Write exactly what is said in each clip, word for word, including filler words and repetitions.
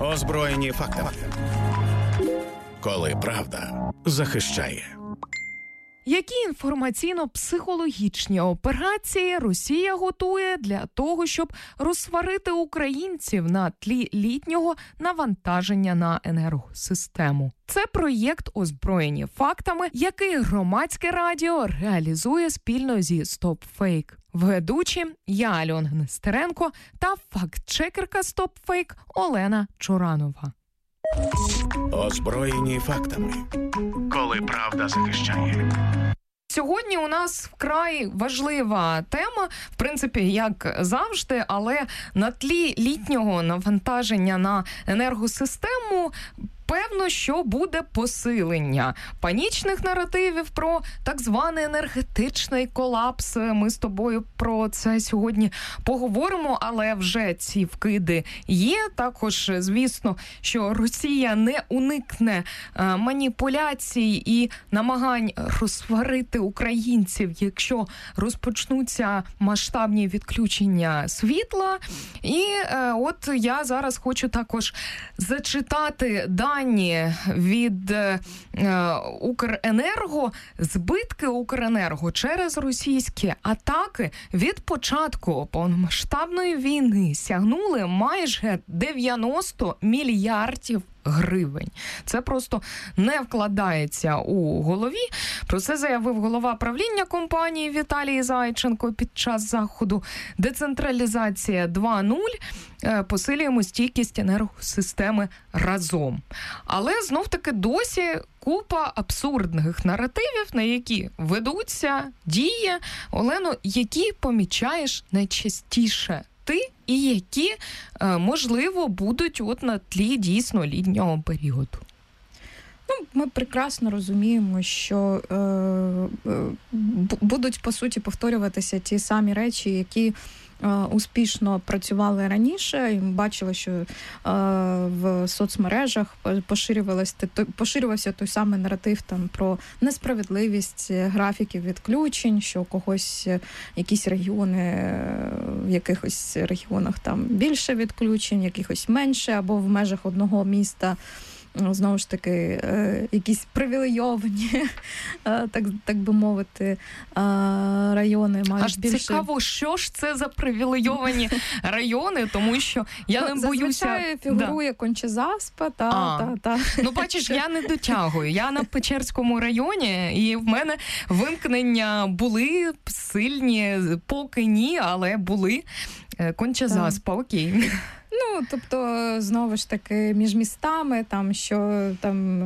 Озброєні фактами. Коли правда захищає. Які інформаційно-психологічні операції Росія готує для того, щоб розсварити українців на тлі літнього навантаження на енергосистему? Це проєкт «Озброєні фактами», який Громадське радіо реалізує спільно зі Stop Fake. Ведучі я, Альона Нестеренко, та фактчекерка Stop Fake Олена Чуранова. Озброєні фактами. Коли правда захищає. Сьогодні у нас вкрай важлива тема, в принципі, як завжди, але на тлі літнього навантаження на енергосистему певно, що буде посилення панічних наративів про так званий енергетичний колапс. Ми з тобою про це сьогодні поговоримо, але вже ці вкиди є. Також, звісно, що Росія не уникне маніпуляцій і намагань розсварити українців, якщо розпочнуться масштабні відключення світла. І от я зараз хочу також зачитати дані від е, Укренерго. Збитки Укренерго через російські атаки від початку повномасштабної війни сягнули майже дев'яносто мільярдів гривень. Це просто не вкладається у голові. Про це заявив голова правління компанії Віталій Зайченко під час заходу «Децентралізація два нуль». Посилюємо стійкість енергосистеми разом. Але знов-таки досі купа абсурдних наративів, на які ведуться дії. Олено, які помічаєш найчастіше ти і які, можливо, будуть от на тлі дійсно літнього періоду? Ну, ми прекрасно розуміємо, що е, е, будуть, по суті, повторюватися ті самі речі, які е, успішно працювали раніше. І ми бачили, що е, в соцмережах поширювався, поширювався той самий наратив там, про несправедливість графіків відключень, що когось якісь регіони, в якихось регіонах там більше відключень, якихось менше, або в межах одного міста знову ж таки, е, якісь привілейовані, е, так, так би мовити, е, райони мають Аж більше... цікаво, що ж це за привілейовані райони, тому що я ну, не боюся... Зазвичай фігурує да. Кончезаспа, та, та, та. Ну, бачиш, я не дотягую. Я на Печерському районі, і в мене вимкнення були сильні, поки ні, але були. Кончезаспа, окей. Ну, тобто, знову ж таки, між містами, там, що там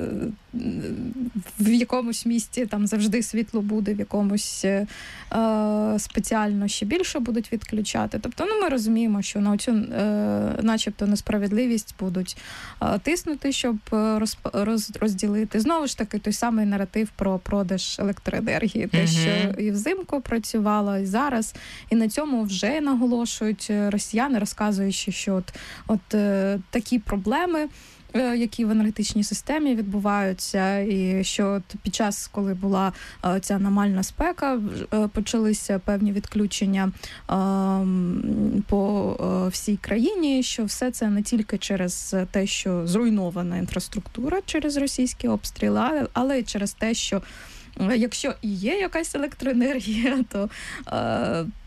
в якомусь місті там завжди світло буде, в якомусь е, спеціально ще більше будуть відключати. Тобто, ну, ми розуміємо, що на цю е, начебто несправедливість будуть е, тиснути, щоб роз, роз, розділити. Знову ж таки, той самий наратив про продаж електроенергії, те, mm-hmm. що і взимку працювало, і зараз. І на цьому вже наголошують росіяни, розказуючи, що от, от е, такі проблеми, е, які в енергетичній системі відбуваються, і що от під час, коли була е, ця аномальна спека, е, почалися певні відключення е, по е, всій країні, що все це не тільки через те, що зруйнована інфраструктура через російські обстріли, але й через те, що якщо і є якась електроенергія, то,